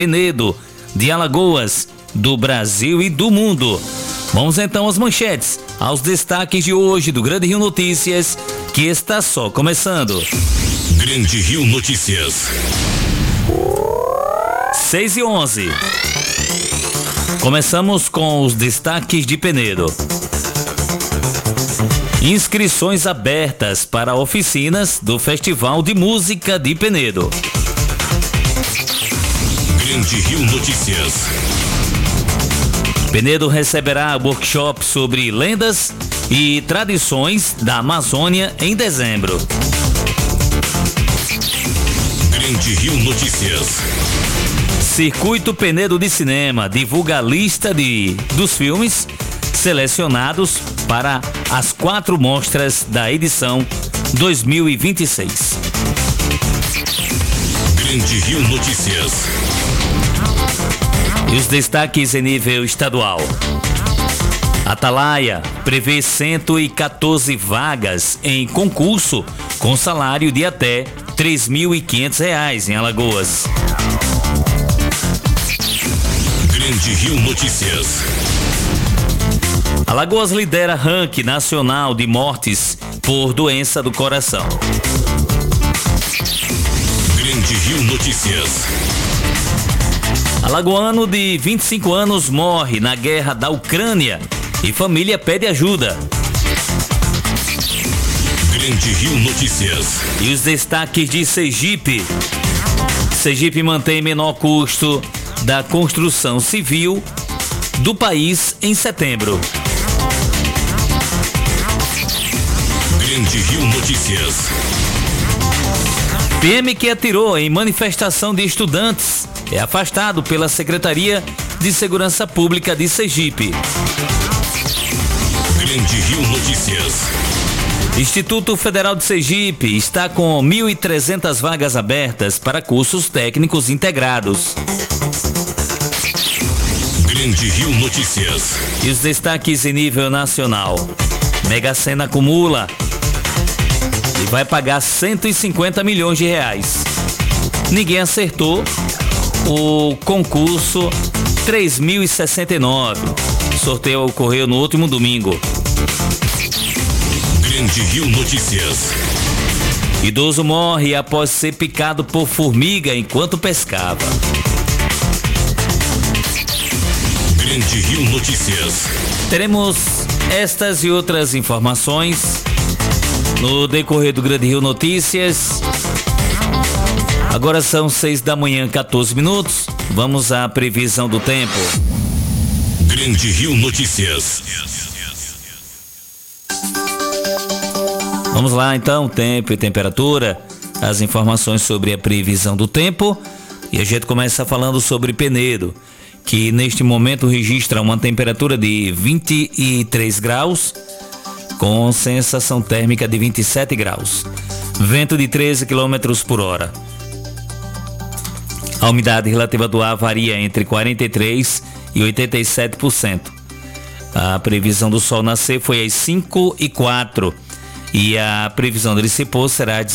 Penedo, de Alagoas, do Brasil e do mundo. Vamos então às manchetes, aos destaques de hoje do Grande Rio Notícias, que está só começando. Grande Rio Notícias. 6h11. Começamos com os destaques de Penedo. Inscrições abertas para oficinas do Festival de Música de Penedo. Grande Rio Notícias. Penedo receberá workshop sobre lendas e tradições da Amazônia em dezembro. Grande Rio Notícias. Circuito Penedo de Cinema divulga a lista dos filmes selecionados para as 4 mostras da edição 2026. Grande Rio Notícias. E os destaques em nível estadual. Atalaia prevê 114 vagas em concurso com salário de até R$ 3.500 em Alagoas. Grande Rio Notícias. Alagoas lidera ranking nacional de mortes por doença do coração. Grande Rio Notícias. Alagoano de 25 anos morre na guerra da Ucrânia e família pede ajuda. Grande Rio Notícias. E os destaques de Sergipe. Sergipe mantém menor custo da construção civil do país em setembro. Grande Rio Notícias. PM que atirou em manifestação de estudantes é afastado pela Secretaria de Segurança Pública de Sergipe. Grande Rio Notícias. Instituto Federal de Sergipe está com 1.300 vagas abertas para cursos técnicos integrados. Grande Rio Notícias. E os destaques em nível nacional. Mega Sena acumula e vai pagar R$ 150 milhões. Ninguém acertou o concurso 3069. O sorteio ocorreu no último domingo. Grande Rio Notícias. Idoso morre após ser picado por formiga enquanto pescava. Grande Rio Notícias. Teremos estas e outras informações no decorrer do Grande Rio Notícias. Agora são 6h14. Vamos à previsão do tempo. Grande Rio Notícias. Vamos lá então, tempo e temperatura, as informações sobre a previsão do tempo. E a gente começa falando sobre Penedo, que neste momento registra uma temperatura de 23 graus, com sensação térmica de 27 graus. Vento de 13 km por hora. A umidade relativa do ar varia entre 43% e 87%. A previsão do sol nascer foi às 5h04 e a previsão dele se pôr será às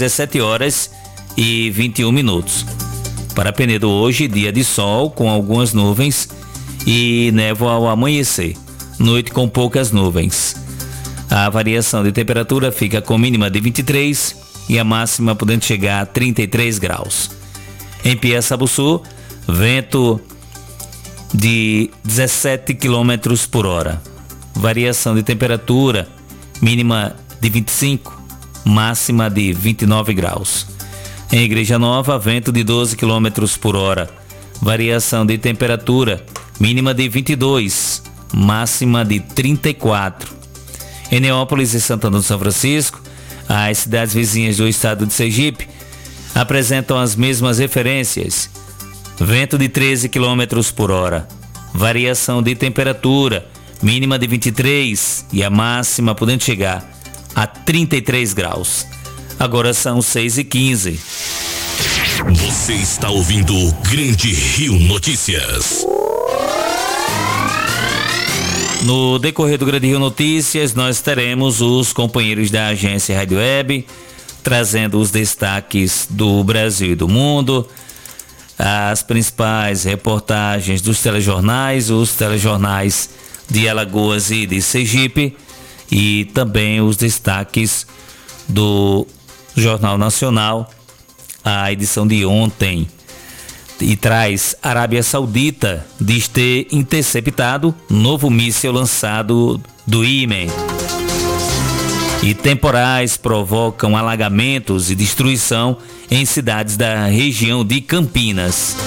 17h21. Para Penedo hoje, dia de sol com algumas nuvens e névoa ao amanhecer. Noite com poucas nuvens. A variação de temperatura fica com mínima de 23 e a máxima podendo chegar a 33 graus. Em Piaçabuçu, vento de 17 km por hora. Variação de temperatura mínima de 25, máxima de 29 graus. Em Igreja Nova, vento de 12 km por hora. Variação de temperatura mínima de 22, máxima de 34. Em Neópolis e Santana do São Francisco, as cidades vizinhas do estado de Sergipe apresentam as mesmas referências. Vento de 13 km por hora. Variação de temperatura mínima de 23 e a máxima podendo chegar a 33 graus. Agora são 6h15. Você está ouvindo o Grande Rio Notícias. No decorrer do Grande Rio Notícias, nós teremos os companheiros da agência Rádio Web trazendo os destaques do Brasil e do mundo. as principais reportagens dos telejornais, os telejornais de Alagoas e de Sergipe, e também os destaques do Jornal Nacional, a edição de ontem. E traz: Arábia Saudita diz ter interceptado novo míssil lançado do Iêmen. E temporais provocam alagamentos e destruição em cidades da região de Campinas.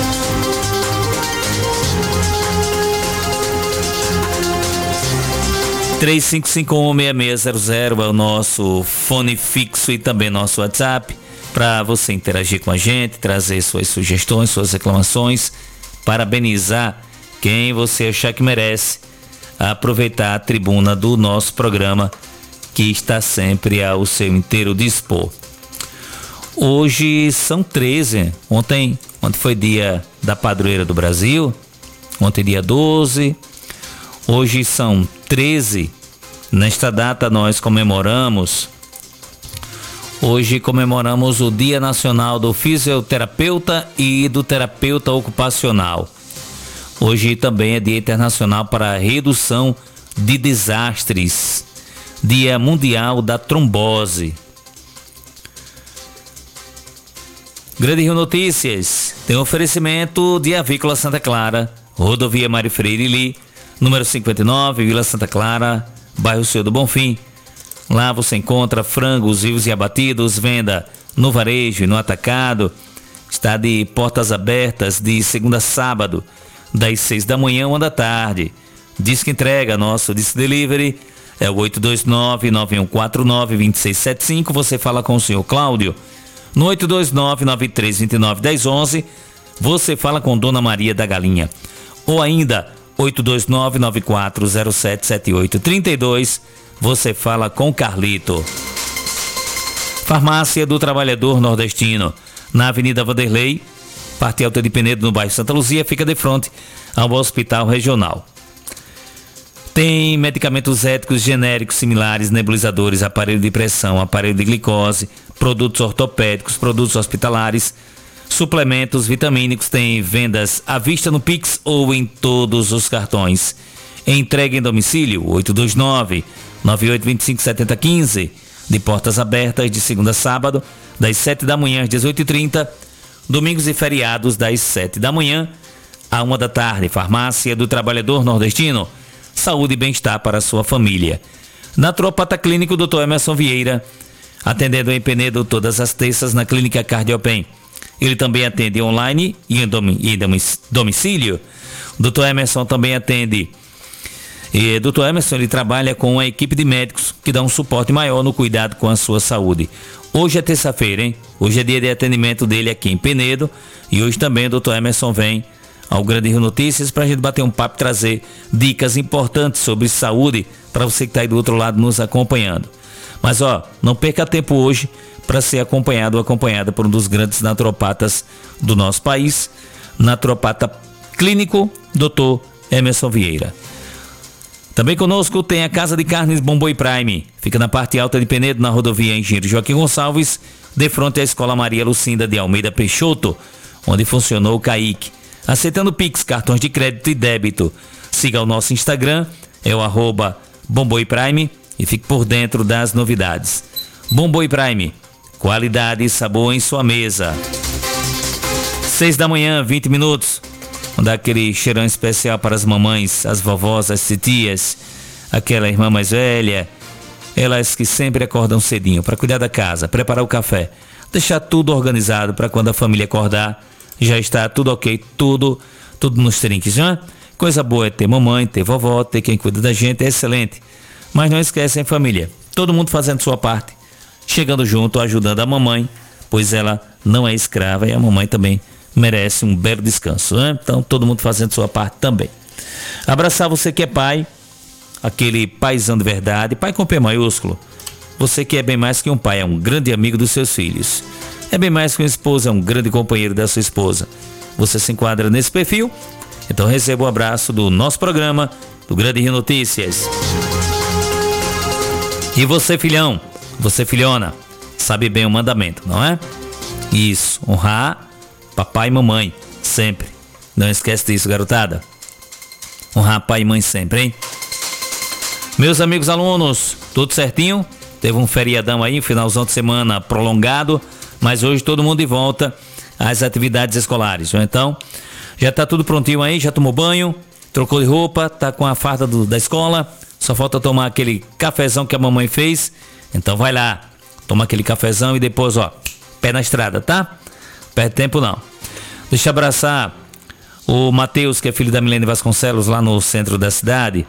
– 35516600 é o nosso fone fixo e também nosso WhatsApp, para você interagir com a gente, trazer suas sugestões, suas reclamações, parabenizar quem você achar que merece, aproveitar a tribuna do nosso programa, que está sempre ao seu inteiro dispor. Hoje são 13, ontem foi dia da padroeira do Brasil, ontem dia 12, hoje são 13, nesta data nós comemoramos o Dia Nacional do Fisioterapeuta e do Terapeuta Ocupacional. Hoje também é Dia Internacional para a Redução de Desastres, Dia Mundial da Trombose. Grande Rio Notícias tem oferecimento de Avícola Santa Clara, Rodovia Mário Freire Li, número 59, Vila Santa Clara, bairro Senhor do Bonfim. Lá você encontra frangos vivos e abatidos, venda no varejo e no atacado. Está de portas abertas de segunda a sábado, das 6 da manhã à 1 da tarde. Disque entrega, nosso Disque Delivery é o 829-9149-2675. Você fala com o senhor Cláudio. No 829-9329-1011, você fala com Dona Maria da Galinha. Ou ainda, 829-94077832, você fala com Carlito. Farmácia do Trabalhador Nordestino, na Avenida Vanderlei, parte alta de Penedo, no bairro Santa Luzia, fica de frente ao Hospital Regional. Tem medicamentos éticos genéricos similares, nebulizadores, aparelho de pressão, aparelho de glicose, produtos ortopédicos, produtos hospitalares, suplementos vitamínicos. Tem vendas à vista no Pix ou em todos os cartões. Entrega em domicílio 829-9825-7015, de portas abertas de segunda a sábado, das 7 da manhã às 18h30, domingos e feriados das 7 da manhã à 1 da tarde. Farmácia do Trabalhador Nordestino, saúde e bem-estar para a sua família. Naturopata Clínico Dr. Emerson Vieira, atendendo em Penedo todas as terças na Clínica Cardiopen. Ele também atende online e em domicílio. Dr. Emerson também atende. E Dr. Emerson, ele trabalha com uma equipe de médicos que dá um suporte maior no cuidado com a sua saúde. Hoje é terça-feira, hein? Hoje é dia de atendimento dele aqui em Penedo. E hoje também o Dr. Emerson vem ao Grande Rio Notícias para a gente bater um papo e trazer dicas importantes sobre saúde para você que está aí do outro lado nos acompanhando. Mas não perca tempo hoje para ser acompanhado ou acompanhada por um dos grandes naturopatas do nosso país, naturopata clínico, Dr. Emerson Vieira. Também conosco tem a Casa de Carnes Bomboi Prime. Fica na parte alta de Penedo, na rodovia Engenheiro Joaquim Gonçalves, de frente à Escola Maria Lucinda de Almeida Peixoto, onde funcionou o CAIC. Aceitando Pix, cartões de crédito e débito. Siga o nosso Instagram, é o @Bomboi Prime, e fique por dentro das novidades. Bomboi Prime, qualidade e sabor em sua mesa. 6 da manhã, 20 minutos. Vou dar aquele cheirão especial para as mamães, as vovós, as titias, aquela irmã mais velha, elas que sempre acordam cedinho para cuidar da casa, preparar o café, deixar tudo organizado para quando a família acordar, já está tudo ok, tudo nos trinques, não é? Coisa boa é ter mamãe, ter vovó, ter quem cuida da gente, é excelente. Mas não esquecem, família, todo mundo fazendo sua parte, chegando junto, ajudando a mamãe, pois ela não é escrava e a mamãe também merece um belo descanso, né? Então todo mundo fazendo sua parte também. Abraçar você que é pai, aquele paizão de verdade, pai com P maiúsculo. Você que é bem mais que um pai, é um grande amigo dos seus filhos. É bem mais que uma esposa, é um grande companheiro da sua esposa. Você se enquadra nesse perfil? Então receba o abraço do nosso programa, do Grande Rio Notícias. E você, filhão, você, filhona, sabe bem o mandamento, não é? Isso, honrar papai e mamãe, sempre. Não esquece disso, garotada. Honrar pai e mãe sempre, hein? Meus amigos alunos, tudo certinho? Teve um feriadão aí, finalzão de semana prolongado, mas hoje todo mundo de volta às atividades escolares. Então, já tá tudo prontinho aí, já tomou banho, trocou de roupa, tá com a farda da escola, só falta tomar aquele cafezão que a mamãe fez. Então vai lá, toma aquele cafezão e depois, pé na estrada, tá? Perde tempo não. Deixa eu abraçar o Matheus, que é filho da Milene Vasconcelos, lá no centro da cidade.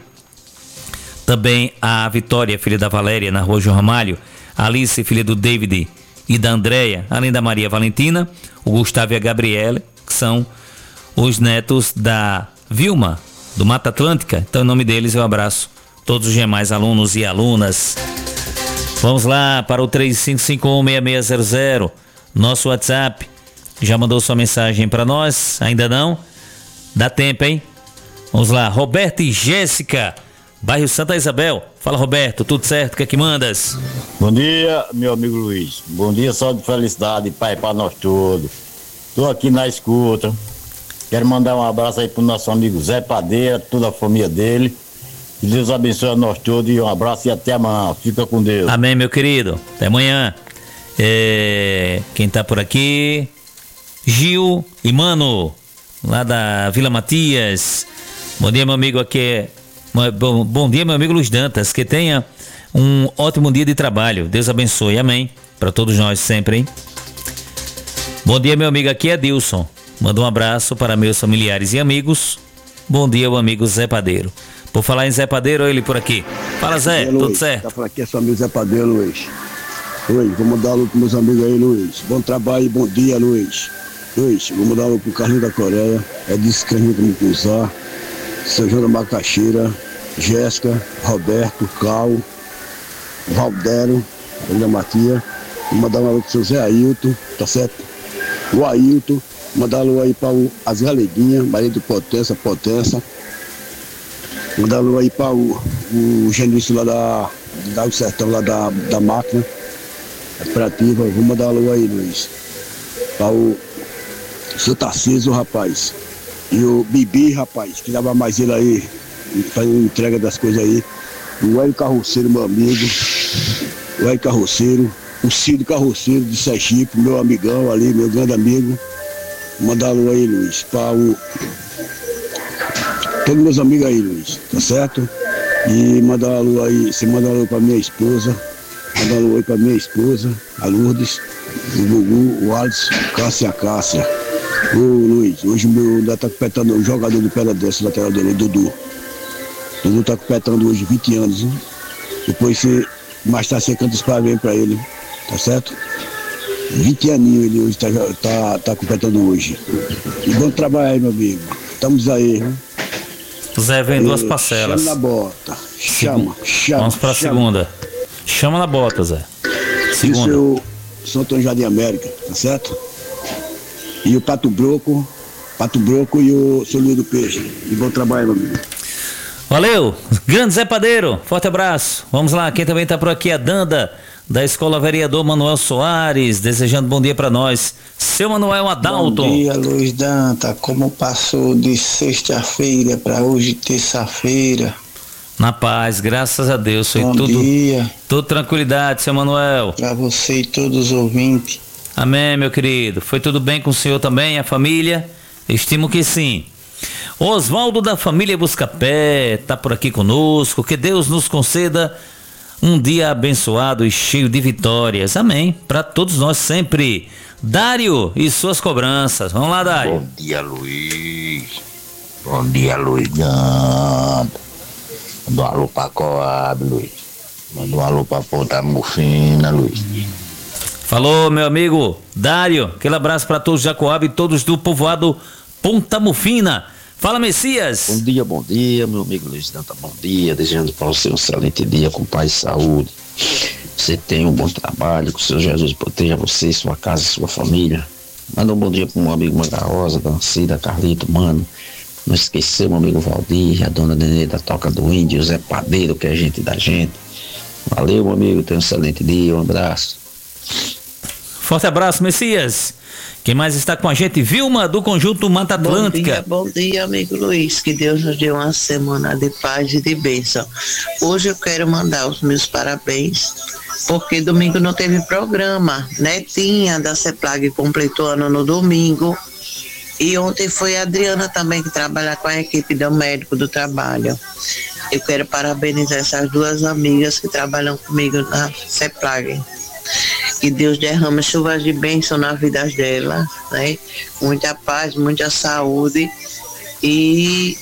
Também a Vitória, filha da Valéria, na rua João Ramalho. A Alice, filha do David e da Andréia, além da Maria Valentina. O Gustavo e a Gabriela, que são os netos da Vilma, do Mata Atlântica. Então, em nome deles, eu abraço todos os demais alunos e alunas. Vamos lá para o 35516600, nosso WhatsApp. Já mandou sua mensagem para nós? Ainda não? Dá tempo, hein? Vamos lá, Roberto e Jéssica, bairro Santa Isabel. Fala, Roberto, tudo certo? O que é que mandas? Bom dia, meu amigo Luiz. Bom dia, só de felicidade, pai, para nós todos. Tô aqui na escuta. Quero mandar um abraço aí pro nosso amigo Zé Padeira, toda a família dele. Que Deus abençoe a nós todos e um abraço e até amanhã. Fica com Deus. Amém, meu querido. Até amanhã. Quem tá por aqui? Gil e Mano, lá da Vila Matias. Bom dia, meu amigo aqui. Bom dia, meu amigo Luiz Dantas. Que tenha um ótimo dia de trabalho. Deus abençoe. Amém. Para todos nós sempre, hein? Bom dia, meu amigo. Aqui é Dilson. Manda um abraço para meus familiares e amigos. Bom dia, o amigo Zé Padeiro. Por falar em Zé Padeiro, ele por aqui. Fala, Zé, tudo Luiz, certo? Tá falando aqui é seu amigo Zé Padeiro, Luiz. Luiz, vou mandar alô pros meus amigos aí, Luiz. Bom trabalho e bom dia, Luiz. Luiz, vou mandar alô pro Carlinhos da Coreia. É disso que a gente tem que usar. Seu João da Macaxeira, Jéssica, Roberto, Cal, Valdero, Ana Matia. Vou mandar um alô pro seu Zé Ailton, tá certo? O Ailton. Mandar alô aí para as Galeguinhas, marido Potência. Mandar alô aí para o Genício lá da Sertão, lá da máquina operativa. Vou mandar alô aí, Luiz. Para o seu Tarcísio, rapaz. E o Bibi, rapaz, que dava mais ele aí, fazendo entrega das coisas aí. O Hélio Carroceiro, meu amigo. O Hélio Carroceiro. O Cid Carroceiro de Sergipe, meu amigão ali, meu grande amigo. Mandar alô aí, Luiz, para todos meus amigos aí, Luiz, tá certo? E mandar alô aí, você manda alô para minha esposa, mandar alô aí para minha esposa, a Lourdes, o Gugu, o Alisson, a Cássia. Ô Luiz, hoje o meu ainda tá completando o jogador do Pedadense, lateral dele, o Dudu. Dudu tá completando hoje 20 anos, hein? Depois você, mais tarde você canta os parabéns para ele, tá certo? 20 aninhos ele hoje tá completando hoje. E bom trabalho aí, meu amigo. Estamos aí, né? Zé vem duas parcelas. Chama na bota. Chama. Vamos pra segunda. Chama na bota, Zé. Segunda. Isso é o São Antônio Jardim América, tá certo? E o Pato Broco e o Solinho do Peixe. E bom trabalho, meu amigo. Valeu, grande Zé Padeiro, forte abraço. Vamos lá, quem também tá por aqui é a Danda, da Escola Vereador Manuel Soares, desejando bom dia para nós. Seu Manuel Adalton. Bom dia, Luiz Danta. Como passou de sexta-feira para hoje, terça-feira? Na paz, graças a Deus. Foi Bom dia. Tudo tranquilidade, seu Manuel. Para você e todos os ouvintes. Amém, meu querido. Foi tudo bem com o senhor também, a família? Estimo que sim. Oswaldo da família Buscapé tá por aqui conosco. Que Deus nos conceda um dia abençoado e cheio de vitórias. Amém. Para todos nós sempre. Dário e suas cobranças. Vamos lá, Dário. Bom dia, Luiz. Bom dia, Luiz Danta. Manda um alô pra Coab, Luiz. Manda um alô pra Ponta Mufina, Luiz. Falou, meu amigo Dário. Aquele abraço para todos da Coab e todos do povoado Ponta Mufina. Fala, Messias. Bom dia, meu amigo Luiz Danta, bom dia, desejando para você um excelente dia com paz e saúde. Você tenha um bom trabalho, que o Senhor Jesus proteja você, sua casa, sua família. Manda um bom dia para meu amigo Manga Rosa, Dancida, Carlito, Mano. Não esqueceu meu amigo Valdir, a dona Nenê da Toca do Índio, o Zé Padeiro, que é gente da gente. Valeu, meu amigo, tenha um excelente dia, um abraço. Forte abraço, Messias. Quem mais está com a gente? Vilma, do Conjunto Mata Atlântica. Bom dia, amigo Luiz. Que Deus nos dê uma semana de paz e de bênção. Hoje eu quero mandar os meus parabéns, porque domingo não teve programa. Netinha da CEPLAG completou ano no domingo. E ontem foi a Adriana também, que trabalha com a equipe do médico do trabalho. Eu quero parabenizar essas duas amigas que trabalham comigo na CEPLAG. Que Deus derrama chuvas de bênção na vida delas, né? Muita paz, muita saúde e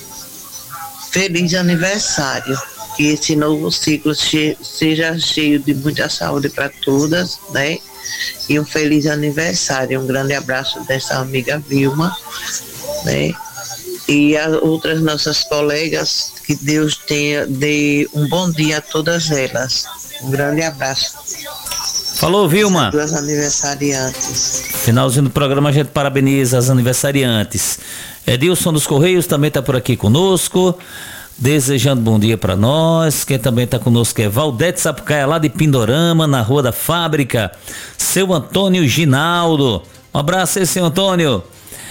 feliz aniversário. Que esse novo ciclo seja cheio de muita saúde para todas, né? E um feliz aniversário. Um grande abraço dessa amiga Vilma, né? E as outras nossas colegas, que Deus dê um bom dia a todas elas. Um grande abraço. Falou, Vilma. Duas aniversariantes. Finalzinho do programa, a gente parabeniza as aniversariantes. Edilson dos Correios também está por aqui conosco, desejando bom dia para nós. Quem também está conosco é Valdete Sapucaia, lá de Pindorama, na Rua da Fábrica. Seu Antônio Ginaldo. Um abraço aí, seu Antônio.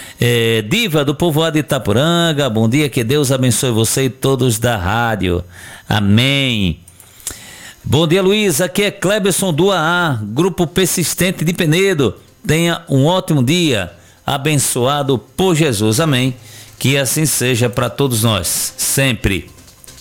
Diva do povoado de Itapuranga, bom dia, que Deus abençoe você e todos da rádio. Amém. Bom dia, Luiz. Aqui é Cleberson do AA, Grupo Persistente de Penedo. Tenha um ótimo dia, abençoado por Jesus. Amém. Que assim seja para todos nós, sempre.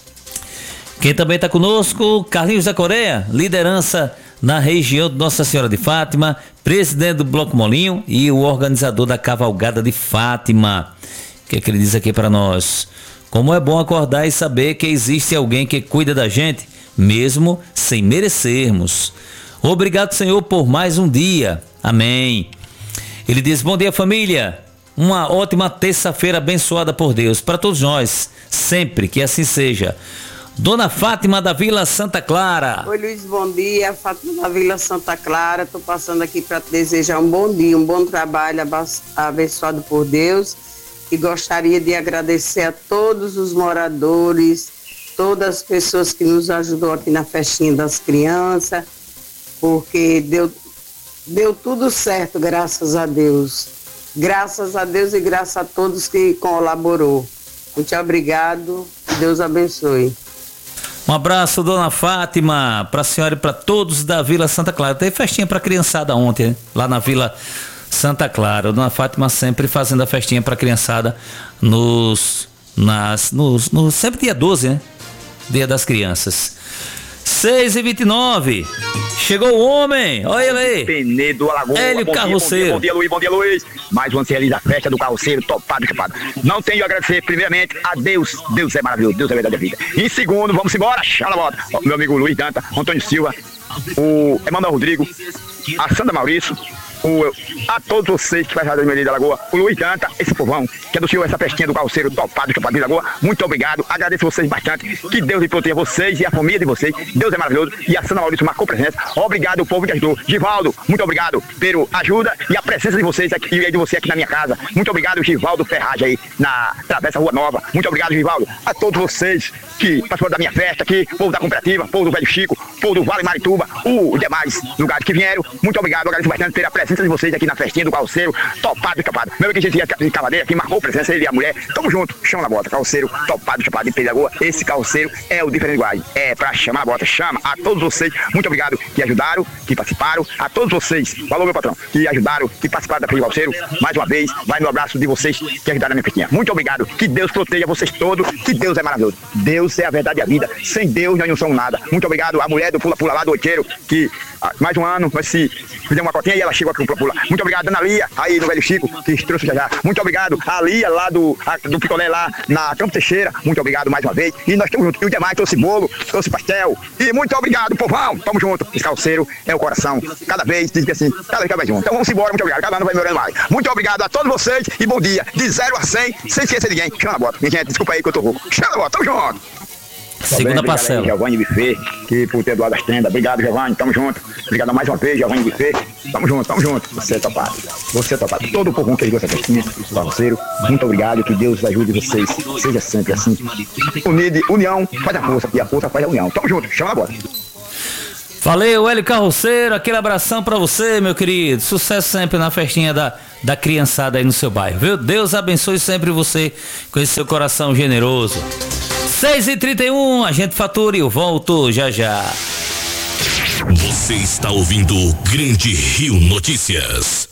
Quem também está conosco, Carlinhos da Coreia, liderança na região de Nossa Senhora de Fátima, presidente do Bloco Molinho e o organizador da Cavalgada de Fátima. O que é que ele diz aqui para nós? Como é bom acordar e saber que existe alguém que cuida da gente, mesmo sem merecermos. Obrigado, Senhor, por mais um dia. Amém. Ele diz: bom dia, família. Uma ótima terça-feira abençoada por Deus para todos nós, sempre que assim seja. Dona Fátima da Vila Santa Clara. Oi, Luiz, bom dia. Fátima da Vila Santa Clara. Estou passando aqui para te desejar um bom dia, um bom trabalho abençoado por Deus. E gostaria de agradecer a todos os moradores, todas as pessoas que nos ajudou aqui na festinha das crianças, porque deu tudo certo, graças a Deus. Graças a Deus e graças a todos que colaborou. Muito obrigado, Deus abençoe. Um abraço, Dona Fátima, para a senhora e para todos da Vila Santa Clara. Teve festinha para criançada ontem, lá na Vila Santa Clara. Dona Fátima sempre fazendo a festinha para criançada sempre dia 12, né? Dia das Crianças. 6h29. Chegou o homem. Olha ele aí. Penedo, Alagoas. Hélio Carroceiro. Bom dia, Luiz. Bom dia, Luiz. Mais uma feliz da festa do Carroceiro, topado, chapado. Não tenho a agradecer, primeiramente, a Deus. Deus é maravilhoso. Deus é verdade da vida. Em segundo, vamos embora. Chama a volta. Meu amigo Luiz Danta, Antônio Silva, o Emanuel Rodrigo, a Sandra Maurício, a todos vocês que fazem a Rádio Medellín da Lagoa, o Luiz Danta, esse povão que anunciou essa festinha do Carroceiro topado, chapado de Lagoa. Muito obrigado, agradeço vocês bastante, que Deus lhe proteja vocês e a família de vocês. Deus é maravilhoso. E a Sandra Maurício marcou presença. Obrigado, o povo que ajudou. Givaldo, muito obrigado pela ajuda e a presença de vocês aqui, e de você aqui na minha casa. Muito obrigado, Givaldo Ferragem aí na Travessa Rua Nova. Muito obrigado, Givaldo. A todos vocês que participaram da minha festa aqui, povo da cooperativa, povo do Velho Chico, povo do Vale Marituba, os demais lugares que vieram. Muito obrigado, agradeço bastante pela presença de vocês aqui na festinha do Carroceiro, topado e chapado. Meu que a gente de Cavadeira, que marcou presença, ele e a mulher. Tamo junto, chama na bota, Carroceiro, topado, chapado de Pedro Lagoa. Esse Carroceiro é o diferente igual. É pra chamar a bota, chama a todos vocês. Muito obrigado que ajudaram, que participaram. A todos vocês, falou meu patrão, que ajudaram, que participaram da festa do Carroceiro. Mais uma vez, vai no abraço de vocês que ajudaram a minha festinha. Muito obrigado, que Deus proteja vocês todos, que Deus é maravilhoso. Deus é a verdade e a vida. Sem Deus nós não somos nada. Muito obrigado a mulher do Pula Pula lá do Oiteiro, que mais um ano vai se fizer uma cotinha e ela chegou aqui no Pula Pula. Muito obrigado, Dona Lia, aí no Velho Chico, que trouxe já. Muito obrigado a Lia lá do Picolé lá na Campo Teixeira. Muito obrigado mais uma vez. E nós estamos juntos. E o demais trouxe bolo, trouxe pastel. E muito obrigado, povão. Tamo junto. Esse Carroceiro é o coração. Cada vez, diz que assim, cada vez que vai junto. Então vamos embora, muito obrigado. Cada ano vai melhorando mais. Muito obrigado a todos vocês e bom dia. De 0 a 100, sem esquecer ninguém. Chama na bota. Minha gente, desculpa aí que eu tô rouco. Chama na bota, tamo junto. Segunda parcela. Giovanni Buffet, que por ter doado as tendas. Obrigado, Giovanni, tamo junto. Obrigado mais uma vez, Giovanni Buffet. Tamo junto, tamo junto. Você é topado. Você é topado. Todo o povo que ajudou essa festinha, parceiro, muito obrigado. Que Deus ajude vocês. Seja sempre assim. União faz a força e a força faz a união. Tamo junto, chama na bota. Valeu, Hélio Carroceiro, aquele abração pra você, meu querido. Sucesso sempre na festinha da criançada aí no seu bairro, viu? Deus abençoe sempre você com esse seu coração generoso. 6h31, a gente fatura e eu volto já já. Você está ouvindo o Grande Rio Notícias.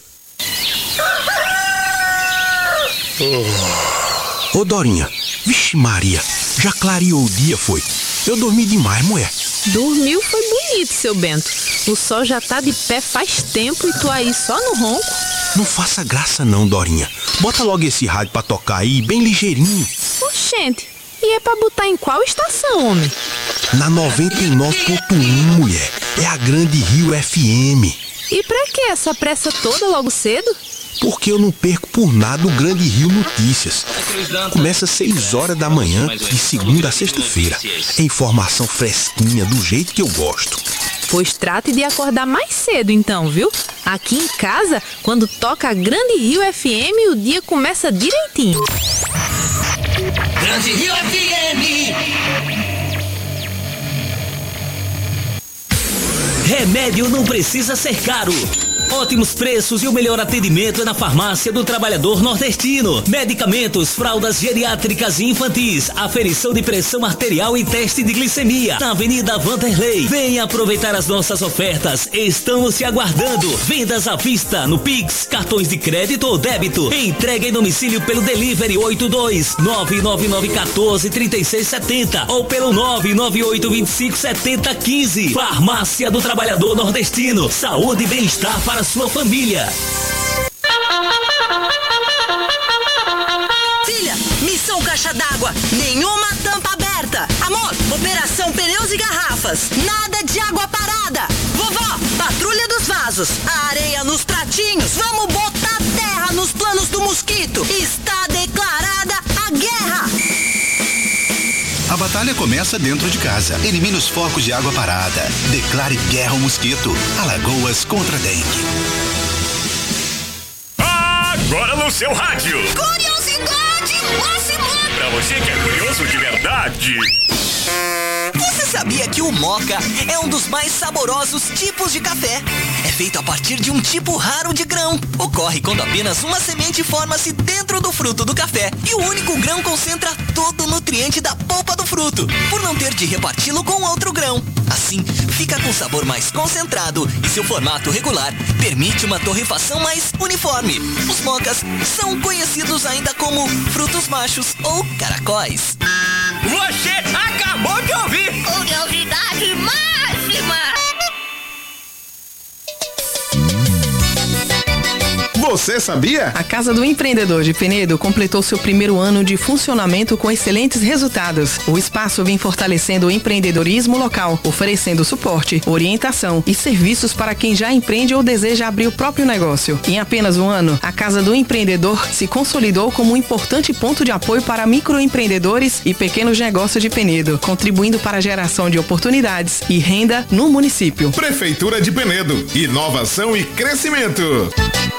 Ô Dorinha, vixe Maria, já clareou o dia, foi? Eu dormi demais, mulher. Dormiu foi bonito, seu Bento. O sol já tá de pé faz tempo e tu aí só no ronco. Não faça graça não, Dorinha. Bota logo esse rádio pra tocar aí, bem ligeirinho. Oxente, e é pra botar em qual estação, homem? Na 99.1, mulher. É a Grande Rio FM. E pra que essa pressa toda logo cedo? Porque eu não perco por nada o Grande Rio Notícias. Começa às 6 horas da manhã, de segunda a sexta-feira. É informação fresquinha, do jeito que eu gosto. Pois trate de acordar mais cedo então, viu? Aqui em casa, quando toca a Grande Rio FM, o dia começa direitinho. Grande Rio FM. Remédio não precisa ser caro. Ótimos preços e o melhor atendimento é na Farmácia do Trabalhador Nordestino. Medicamentos, fraldas geriátricas e infantis, aferição de pressão arterial e teste de glicemia. Na Avenida Vanderlei. Venha aproveitar as nossas ofertas. Estamos te aguardando. Vendas à vista no Pix, cartões de crédito ou débito. Entrega em domicílio pelo Delivery 82-99914-3670 ou pelo 99825-7015. Farmácia do Trabalhador Nordestino. Saúde e bem-estar para a sua família. Filha, missão caixa d'água, nenhuma tampa aberta. Amor, operação pneus e garrafas, nada de água parada. Vovó, patrulha dos vasos, a areia nos pratinhos, vamos botar terra nos planos do mosquito. Está declarada a guerra. A batalha começa dentro de casa. Elimine os focos de água parada. Declare guerra ao mosquito. Alagoas contra a dengue. Agora no seu rádio. Curiosidade máxima. Pra você que é curioso de verdade. Você sabia que o moca é um dos mais saborosos tipos de café? É feito a partir de um tipo raro de grão. Ocorre quando apenas uma semente forma-se dentro do fruto do café e o único grão concentra todo o nutriente da polpa do fruto, por não ter de reparti-lo com outro grão. Assim, fica com sabor mais concentrado e seu formato regular permite uma torrefação mais uniforme. Os mocas são conhecidos ainda como frutos machos ou caracóis. Você acabou de ouvir! Curiosidade máxima! Você sabia? A Casa do Empreendedor de Penedo completou seu primeiro ano de funcionamento com excelentes resultados. O espaço vem fortalecendo o empreendedorismo local, oferecendo suporte, orientação e serviços para quem já empreende ou deseja abrir o próprio negócio. Em apenas um ano, a Casa do Empreendedor se consolidou como um importante ponto de apoio para microempreendedores e pequenos negócios de Penedo, contribuindo para a geração de oportunidades e renda no município. Prefeitura de Penedo, inovação e crescimento.